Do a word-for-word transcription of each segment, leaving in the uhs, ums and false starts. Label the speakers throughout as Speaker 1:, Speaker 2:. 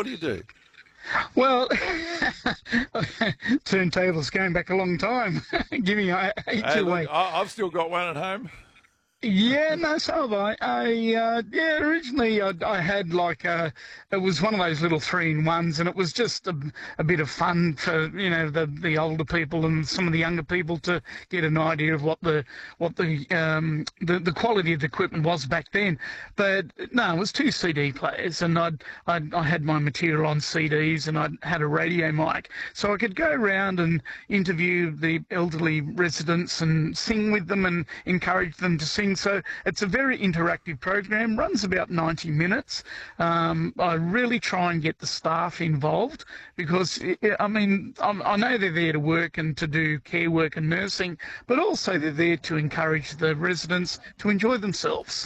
Speaker 1: What do you do?
Speaker 2: Well, turntables going back a long time, giving age
Speaker 1: Hey, look,
Speaker 2: away.
Speaker 1: I, I've still got one at home.
Speaker 2: Yeah, no, so have I. I uh, yeah, originally I, I had like a, it was one of those little three in ones, and it was just a, a bit of fun for you know the the older people and some of the younger people to get an idea of what the what the um the, the quality of the equipment was back then. But no, it was two C D players, and I'd, I'd I had my material on C Ds, and I had a radio mic, so I could go around and interview the elderly residents and sing with them and encourage them to sing. So it's a very interactive program, runs about ninety minutes. Um, I really try and get the staff involved because, I mean, I know they're there to work and to do care work and nursing, but also they're there to encourage the residents to enjoy themselves.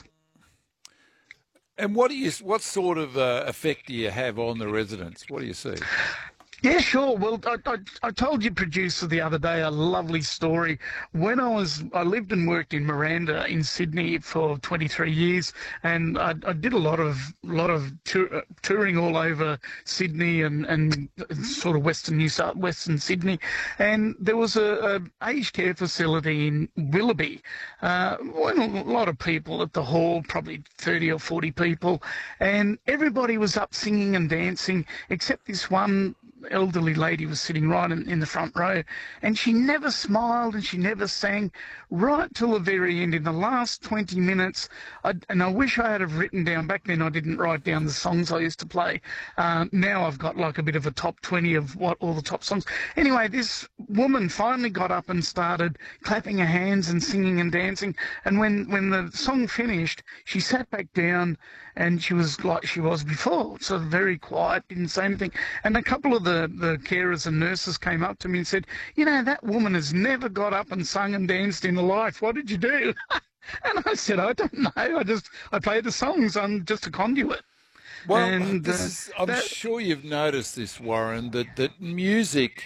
Speaker 1: And what do you, what sort of uh, effect do you have on the residents? What do you see?
Speaker 2: Yeah, sure. Well, I, I, I told your producer the other day a lovely story. When I was, I lived and worked in Miranda in Sydney for twenty-three years, and I, I did a lot of lot of tour, touring all over Sydney and, and sort of Western New South, Western Sydney, and there was a, a aged care facility in Willoughby. Uh, when a lot of people at the hall, probably thirty or forty people, and everybody was up singing and dancing except this one elderly lady was sitting right in, in the front row, and she never smiled and she never sang right till the very end. In the last twenty minutes, I, and I wish I had have written down, back then I didn't write down the songs I used to play. Um, now I've got like a bit of a top twenty of what all the top songs. Anyway, this woman finally got up and started clapping her hands and singing and dancing, and when, when the song finished, she sat back down and she was like she was before, so very quiet, didn't say anything. And a couple of the, the carers and nurses came up to me and said, you know, that woman has never got up and sung and danced in her life. What did you do? And I said, I don't know. I just, I played the songs. I'm just a conduit.
Speaker 1: Well,
Speaker 2: and,
Speaker 1: this
Speaker 2: uh,
Speaker 1: is, I'm
Speaker 2: that,
Speaker 1: sure you've noticed this, Warren, that, that music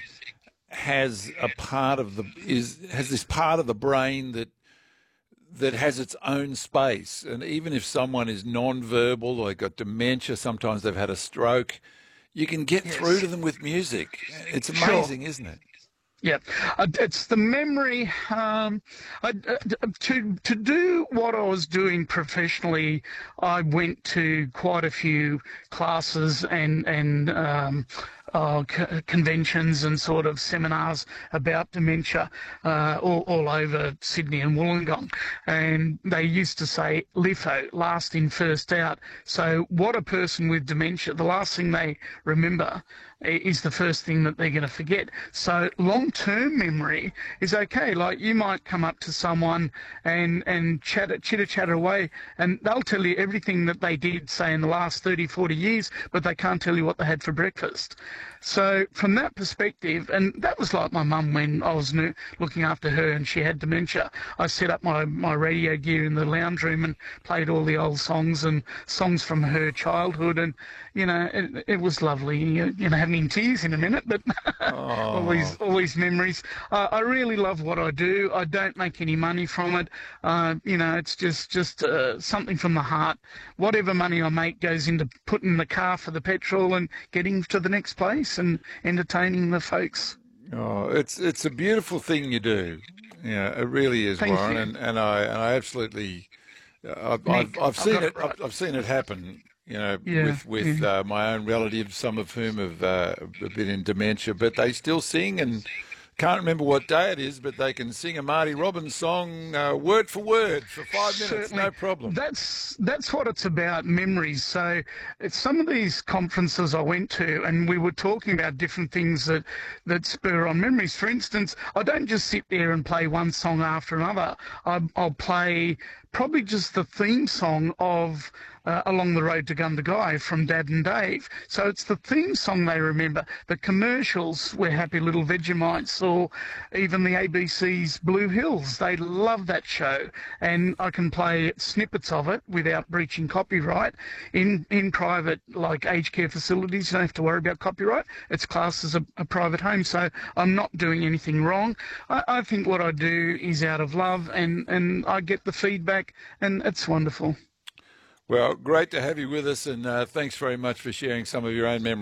Speaker 1: has a part of the, is, has this part of the brain that, that has its own space. And even if someone is non-verbal or they've got dementia, sometimes they've had a stroke, you can get
Speaker 2: yes.
Speaker 1: through to them with music. It's amazing, sure. Isn't it?
Speaker 2: Yeah, uh, it's the memory. Um, I, uh, to to do what I was doing professionally, I went to quite a few classes and and um, uh, c- conventions and sort of seminars about dementia uh, all, all over Sydney and Wollongong. And they used to say LIFO, last in, first out. So what a person with dementia, the last thing they remember is the first thing that they're going to forget. So long-term memory is okay. Like you might come up to someone and, and chatter, chitter-chatter away, and they'll tell you everything that they did, say, in the last thirty, forty years, but they can't tell you what they had for breakfast. So from that perspective, and that was like my mum when I was new, looking after her and she had dementia. I set up my, my radio gear in the lounge room and played all the old songs and songs from her childhood, and, you know, it, it was lovely. You, you know, having in tears in a minute, but
Speaker 1: oh.
Speaker 2: all these all these memories. Uh, I really love what I do. I don't make any money from it. Uh, you know, it's just just uh, something from the heart. Whatever money I make goes into putting the car for the petrol and getting to the next place and entertaining the folks.
Speaker 1: Oh, it's it's a beautiful thing you do. Yeah, it really is,
Speaker 2: Thank
Speaker 1: Warren,
Speaker 2: you.
Speaker 1: and and I and I absolutely, uh, I've,
Speaker 2: Nick,
Speaker 1: I've I've seen
Speaker 2: I've
Speaker 1: it.
Speaker 2: got it right.
Speaker 1: I've, I've seen it happen. You know,
Speaker 2: Yeah,
Speaker 1: with with
Speaker 2: yeah.
Speaker 1: uh, my own relatives, some of whom have uh, been in dementia, but they still sing and can't remember what day it is, but they can sing a Marty Robbins song uh, word for word for five minutes,
Speaker 2: Certainly.
Speaker 1: no problem.
Speaker 2: That's that's what it's about, memories. So it's some of these conferences I went to, and we were talking about different things that, that spur on memories. For instance, I don't just sit there and play one song after another. I, I'll play probably just the theme song of uh, Along the Road to Gundagai from Dad and Dave. So it's the theme song they remember. The commercials, We're Happy Little Vegemites, or even the A B C's Blue Hills. They love that show. And I can play snippets of it without breaching copyright. In in private, like aged care facilities, you don't have to worry about copyright. It's classed as a, a private home, so I'm not doing anything wrong. I, I think what I do is out of love, and, and I get the feedback, and it's wonderful.
Speaker 1: Well, great to have you with us, and uh, thanks very much for sharing some of your own memories.